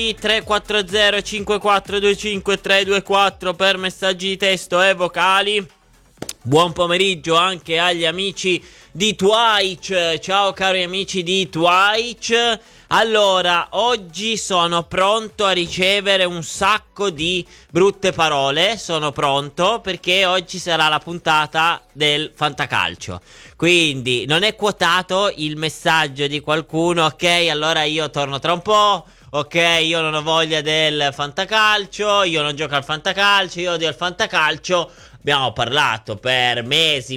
340 5425 324 per messaggi di testo e vocali. Buon pomeriggio anche agli amici di Twitch. Ciao cari amici di Twitch. Allora, oggi sono pronto a ricevere un sacco di brutte parole. Sono pronto perché oggi sarà la puntata del fantacalcio. Quindi non è quotato il messaggio di qualcuno. Ok, allora io torno tra un po'. Ok, io non ho voglia del fantacalcio. Io non gioco al fantacalcio. Io odio il fantacalcio. Abbiamo parlato per mesi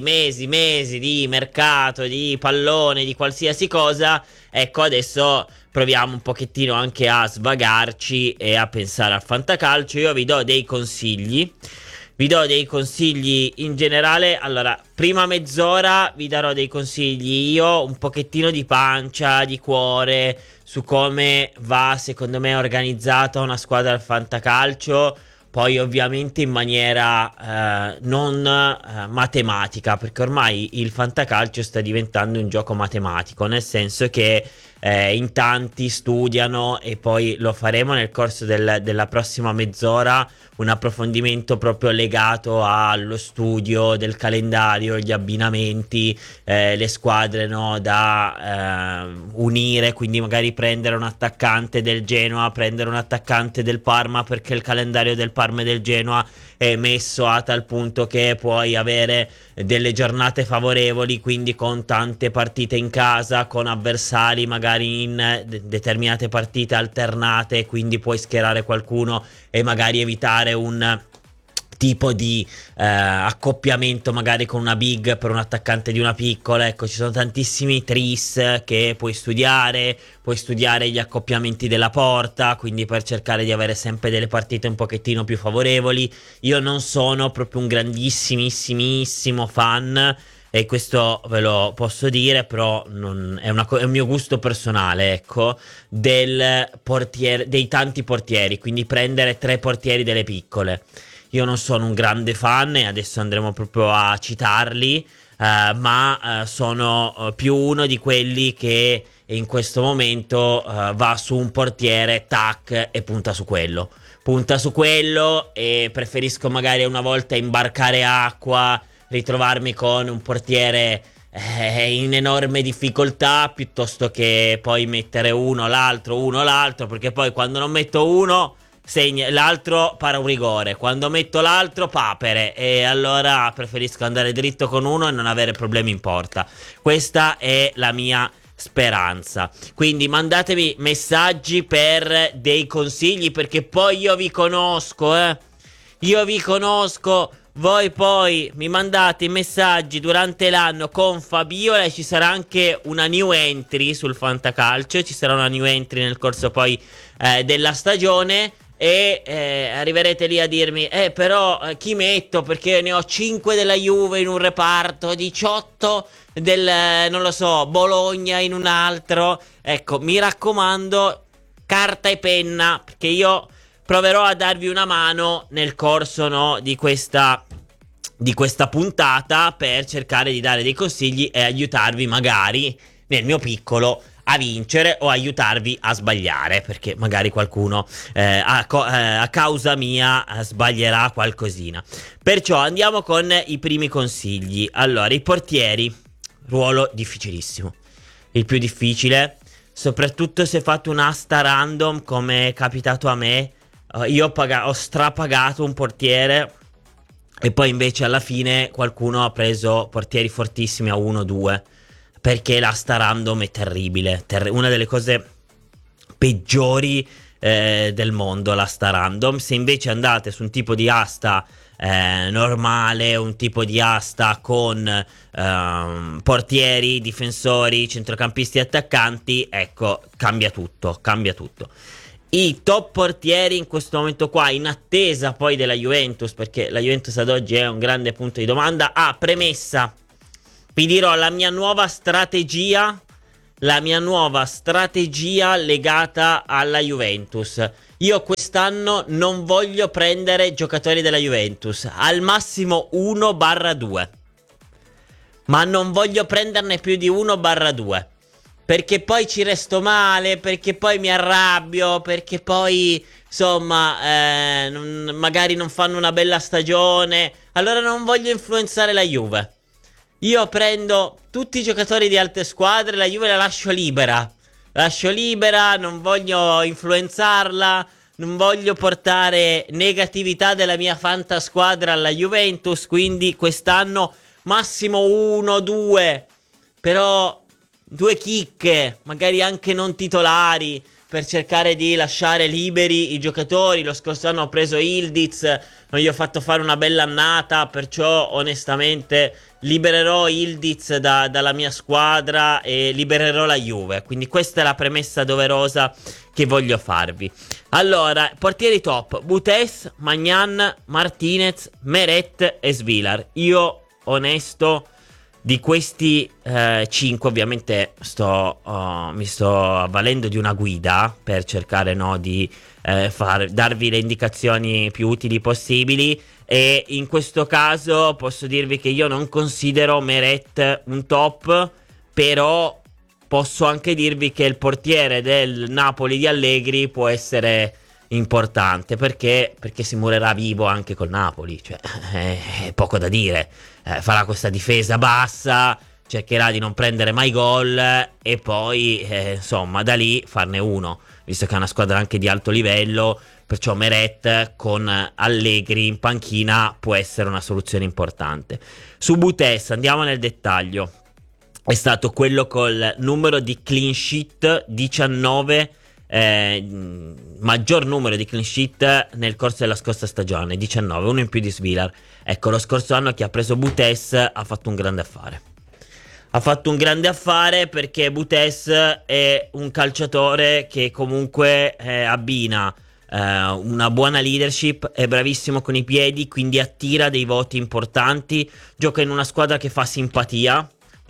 di mercato, di pallone, di qualsiasi cosa. Ecco, adesso proviamo un pochettino anche a svagarci e a pensare al fantacalcio. Io vi do dei consigli. Vi do dei consigli in generale. Allora, prima mezz'ora vi darò dei consigli io, un pochettino di pancia, di cuore, su come va secondo me organizzata una squadra al fantacalcio. Poi ovviamente in maniera non matematica, perché ormai il fantacalcio sta diventando un gioco matematico, nel senso che in tanti studiano, e poi lo faremo nel corso della prossima mezz'ora, un approfondimento proprio legato allo studio del calendario, gli abbinamenti, le squadre, no, da unire, quindi magari prendere un attaccante del Genoa, prendere un attaccante del Parma, perché il calendario del Parma e del Genoa è messo a tal punto che puoi avere delle giornate favorevoli, quindi con tante partite in casa, con avversari magari in determinate partite alternate, quindi puoi schierare qualcuno e magari evitare un tipo di accoppiamento magari con una big per un attaccante di una piccola. Ecco, ci sono tantissimi tris che puoi studiare gli accoppiamenti della porta, quindi per cercare di avere sempre delle partite un pochettino più favorevoli. Io non sono proprio un grandissimissimo fan, e questo ve lo posso dire, però è un mio gusto personale, ecco, dei tanti portieri, quindi prendere 3 portieri delle piccole. Io non sono un grande fan e adesso andremo proprio a citarli, ma sono più uno di quelli che in questo momento va su un portiere, tac, e punta su quello. Punta su quello, e preferisco magari una volta imbarcare acqua, ritrovarmi con un portiere in enorme difficoltà, piuttosto che poi mettere uno l'altro, perché poi quando non metto uno l'altro para un rigore, quando metto l'altro papere, e allora preferisco andare dritto con uno e non avere problemi in porta. Questa è la mia speranza. Quindi mandatemi messaggi per dei consigli, perché poi io vi conosco, voi poi mi mandate i messaggi durante l'anno con Fabiola, e ci sarà anche una new entry sul fantacalcio, ci sarà una new entry nel corso poi della stagione, e arriverete lì a dirmi però chi metto, perché ne ho 5 della Juve in un reparto, 18 del non lo so, Bologna in un altro. Ecco, mi raccomando, carta e penna, perché io proverò a darvi una mano nel corso, no, di questa puntata, per cercare di dare dei consigli e aiutarvi magari nel mio piccolo a vincere, o aiutarvi a sbagliare, perché magari qualcuno a causa mia sbaglierà qualcosina. Perciò andiamo con i primi consigli. Allora, i portieri, ruolo difficilissimo, il più difficile, soprattutto se fate un'asta random come è capitato a me. Io ho strapagato un portiere, e poi invece alla fine qualcuno ha preso portieri fortissimi a 1-2, perché l'asta random è terribile, una delle cose peggiori del mondo, l'asta random. Se invece andate su un tipo di asta normale, un tipo di asta con portieri, difensori, centrocampisti e attaccanti, ecco, cambia tutto. I top portieri in questo momento qua, in attesa poi della Juventus, perché la Juventus ad oggi è un grande punto di domanda. Premessa, vi dirò la mia nuova strategia legata alla Juventus. Io quest'anno non voglio prendere giocatori della Juventus, al massimo 1/2, ma non voglio prenderne più di 1/2. perché poi ci resto male, perché poi mi arrabbio, perché poi insomma magari non fanno una bella stagione. Allora non voglio influenzare la Juve. Io prendo tutti i giocatori di altre squadre, la Juve la lascio libera. Lascio libera, non voglio influenzarla, non voglio portare negatività della mia fantasquadra alla Juventus, quindi quest'anno massimo 1, 2, però 2 chicche, magari anche non titolari, per cercare di lasciare liberi i giocatori. Lo scorso anno ho preso Ildiz, non gli ho fatto fare una bella annata, perciò onestamente libererò Ildiz dalla mia squadra e libererò la Juve. Quindi questa è la premessa doverosa che voglio farvi. Allora, portieri top: Butes, Magnan, Martinez, Meret e Svilar. Io, onesto, di questi 5 ovviamente mi sto avvalendo di una guida per cercare, no, di darvi le indicazioni più utili possibili, e in questo caso posso dirvi che io non considero Meret un top, però posso anche dirvi che il portiere del Napoli di Allegri può essere importante, perché si morirà vivo anche col Napoli, cioè è poco da dire. Farà questa difesa bassa, cercherà di non prendere mai gol e poi insomma da lì farne uno, visto che è una squadra anche di alto livello. Perciò Meret con Allegri in panchina può essere una soluzione importante. Su Butes andiamo nel dettaglio. È stato quello col numero di clean sheet 19, maggior numero di clean sheet nel corso della scorsa stagione, 19, uno in più di Svilar. Ecco, lo scorso anno chi ha preso Butes ha fatto un grande affare. Ha fatto un grande affare perché Butes è un calciatore che comunque abbina una buona leadership, è bravissimo con i piedi, quindi attira dei voti importanti, gioca in una squadra che fa simpatia.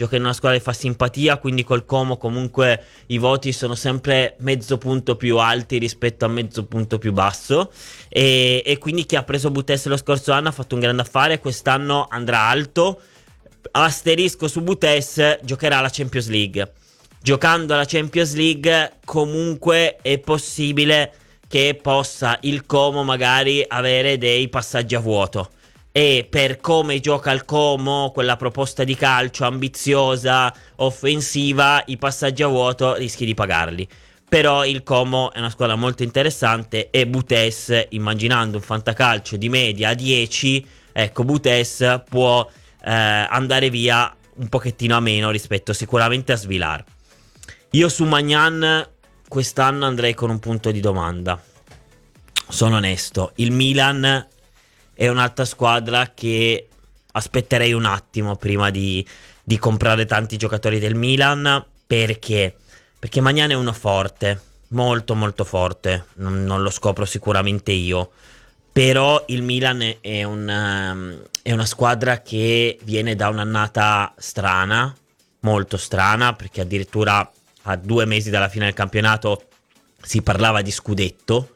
Quindi col Como comunque i voti sono sempre mezzo punto più alti rispetto a mezzo punto più basso, e quindi chi ha preso Butes lo scorso anno ha fatto un grande affare. Quest'anno andrà alto. Asterisco su Butes: giocherà la Champions League. Giocando alla Champions League comunque è possibile che possa il Como magari avere dei passaggi a vuoto, e per come gioca il Como, quella proposta di calcio ambiziosa, offensiva, i passaggi a vuoto rischi di pagarli. Però il Como è una squadra molto interessante, e Butes, immaginando un fantacalcio di media a 10, ecco, Butes può andare via un pochettino a meno rispetto sicuramente a Svilar. Io su Magnan quest'anno andrei con un punto di domanda. Sono onesto, il Milan è un'altra squadra che aspetterei un attimo prima di comprare tanti giocatori del Milan, perché Magnan è uno forte, molto molto forte, non lo scopro sicuramente io, però il Milan è una squadra che viene da un'annata strana, molto strana, perché addirittura a 2 mesi dalla fine del campionato si parlava di scudetto,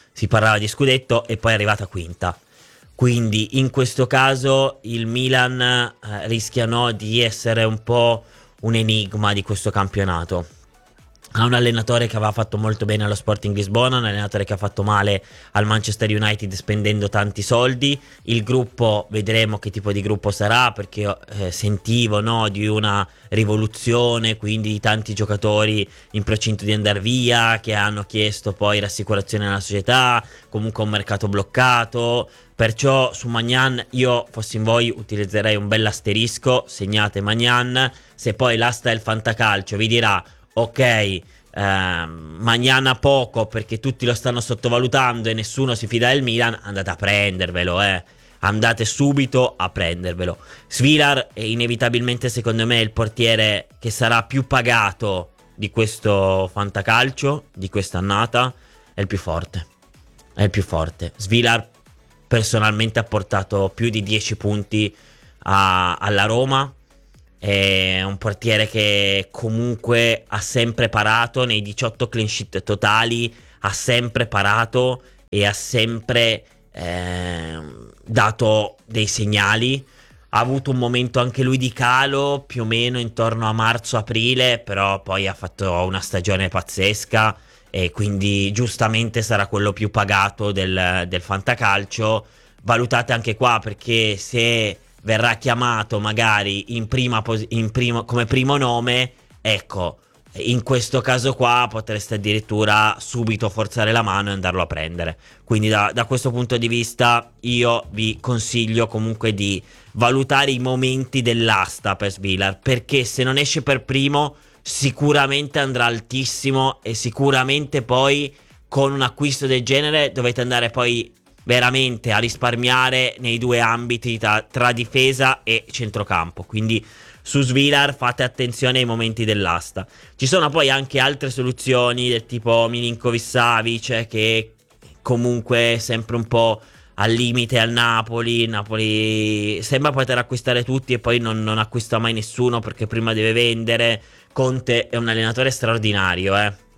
e poi è arrivata quinta. Quindi in questo caso il Milan rischiano di essere un po' un enigma di questo campionato. Ha un allenatore che aveva fatto molto bene allo Sporting Lisbona, un allenatore che ha fatto male al Manchester United spendendo tanti soldi. Il gruppo, vedremo che tipo di gruppo sarà, perché io sentivo, no, di una rivoluzione, quindi di tanti giocatori in procinto di andare via, che hanno chiesto poi rassicurazione alla società, comunque un mercato bloccato. Perciò su Magnan io, fossi in voi, utilizzerei un bel asterisco, segnate Magnan. Se poi l'asta del fantacalcio vi dirà ok, Magnan ha poco perché tutti lo stanno sottovalutando e nessuno si fida del Milan, andate a prendervelo, andate subito a prendervelo. Svilar è inevitabilmente, secondo me, il portiere che sarà più pagato di questo fantacalcio, di quest'annata. È il più forte, Svilar personalmente ha portato più di 10 punti alla Roma. È un portiere che comunque ha sempre parato nei 18 clean sheet totali, ha sempre parato e ha sempre dato dei segnali. ha avuto un momento anche lui di calo più o meno intorno a marzo-aprile, però poi ha fatto una stagione pazzesca e quindi giustamente sarà quello più pagato del fantacalcio. Valutate anche qua, perché se verrà chiamato magari come primo nome, ecco, in questo caso qua potreste addirittura subito forzare la mano e andarlo a prendere. Quindi da questo punto di vista io vi consiglio comunque di valutare i momenti dell'asta per Svilar, perché se non esce per primo sicuramente andrà altissimo e sicuramente poi con un acquisto del genere dovete andare poi veramente a risparmiare nei due ambiti tra difesa e centrocampo. Quindi su Svilar fate attenzione ai momenti dell'asta. Ci sono poi anche altre soluzioni del tipo Milinkovic-Savic, che comunque è sempre un po' al limite al Napoli. Napoli sembra poter acquistare tutti e poi non acquista mai nessuno perché prima deve vendere. Conte è un allenatore straordinario,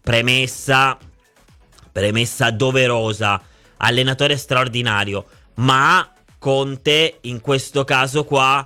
premessa doverosa, allenatore straordinario, ma Conte in questo caso qua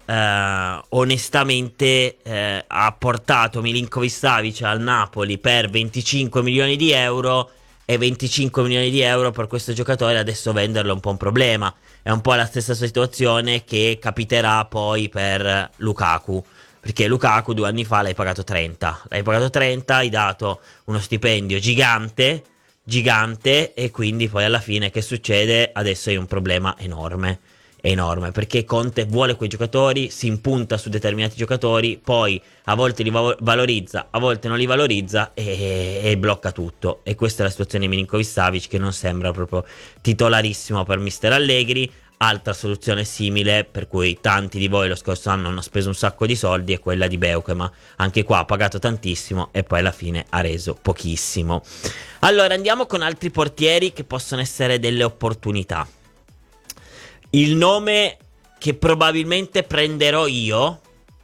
onestamente ha portato Milinkovic-Savic al Napoli per 25 milioni di euro, e 25 milioni di euro per questo giocatore adesso venderlo è un po' un problema. È un po' la stessa situazione che capiterà poi per Lukaku, perché Lukaku 2 anni fa l'hai pagato 30, hai dato uno stipendio gigante, e quindi poi alla fine che succede? Adesso hai un problema enorme, perché Conte vuole quei giocatori, si impunta su determinati giocatori, poi a volte li valorizza, a volte non li valorizza e blocca tutto. E questa è la situazione di Milinkovic-Savic, che non sembra proprio titolarissimo per mister Allegri. Altra soluzione simile, per cui tanti di voi lo scorso anno hanno speso un sacco di soldi, è quella di Beukema. Anche qua ha pagato tantissimo e poi alla fine ha reso pochissimo. Allora andiamo con altri portieri che possono essere delle opportunità. Il nome che probabilmente prenderò io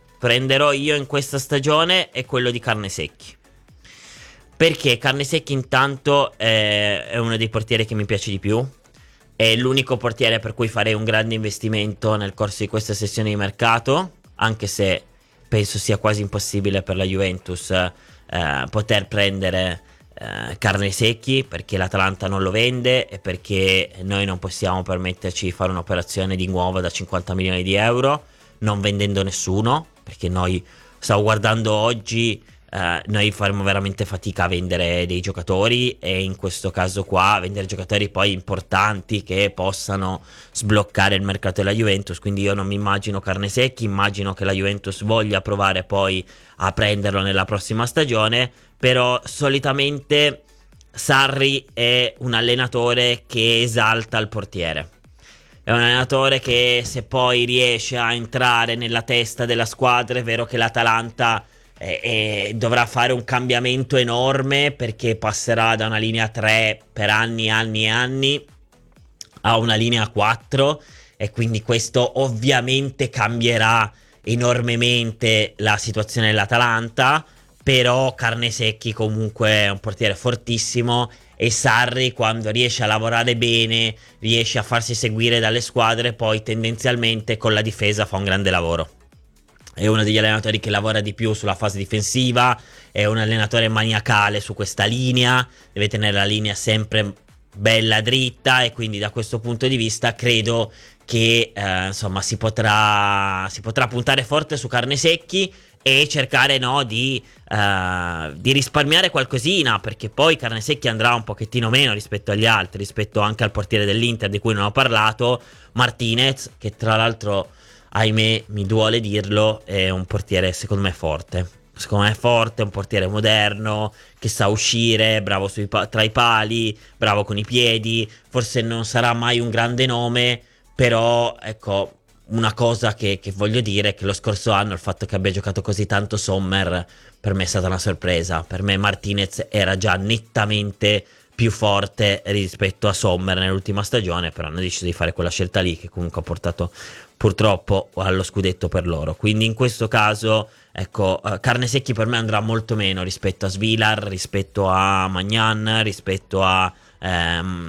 in questa stagione è quello di Carnesecchi. Perché Carnesecchi intanto è uno dei portieri che mi piace di più. È l'unico portiere per cui farei un grande investimento nel corso di questa sessione di mercato, anche se penso sia quasi impossibile per la Juventus poter prendere Carnesecchi, perché l'Atalanta non lo vende e perché noi non possiamo permetterci di fare un'operazione di nuovo da 50 milioni di euro non vendendo nessuno, perché noi stavo guardando oggi, noi faremo veramente fatica a vendere dei giocatori, e in questo caso qua vendere giocatori poi importanti che possano sbloccare il mercato della Juventus. Quindi io non mi immagino Carnesecchi, immagino che la Juventus voglia provare poi a prenderlo nella prossima stagione. Però solitamente Sarri è un allenatore che esalta il portiere. È un allenatore che, se poi riesce a entrare nella testa della squadra, è vero che l'Atalanta dovrà fare un cambiamento enorme, perché passerà da una linea 3 per anni a una linea 4, e quindi questo ovviamente cambierà enormemente la situazione dell'Atalanta. Però Carnesecchi comunque è un portiere fortissimo, e Sarri, quando riesce a lavorare bene, riesce a farsi seguire dalle squadre, poi tendenzialmente con la difesa fa un grande lavoro. È uno degli allenatori che lavora di più sulla fase difensiva, è un allenatore maniacale su questa linea, deve tenere la linea sempre bella dritta, e quindi da questo punto di vista credo che insomma si potrà puntare forte su Carnesecchi e cercare di risparmiare qualcosina, perché poi Carnesecchi andrà un pochettino meno rispetto agli altri, rispetto anche al portiere dell'Inter di cui non ho parlato, Martinez, che tra l'altro, ahimè, mi duole dirlo, è un portiere secondo me forte. Secondo me è forte, è un portiere moderno, che sa uscire, bravo tra i pali, bravo con i piedi. Forse non sarà mai un grande nome, però ecco, una cosa che voglio dire è che lo scorso anno il fatto che abbia giocato così tanto Sommer per me è stata una sorpresa. Per me Martinez era già nettamente più forte rispetto a Sommer nell'ultima stagione, però hanno deciso di fare quella scelta lì, che comunque ha portato purtroppo allo scudetto per loro. Quindi in questo caso, ecco, Carnesecchi per me andrà molto meno rispetto a Svilar, rispetto a Magnan, rispetto a